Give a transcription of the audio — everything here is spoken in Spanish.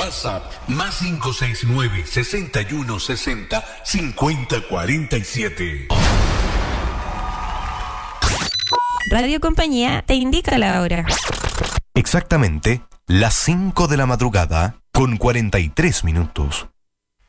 WhatsApp más 569-6160-5047. Radio Compañía te indica la hora. Exactamente las 5 de la madrugada con 43 minutos.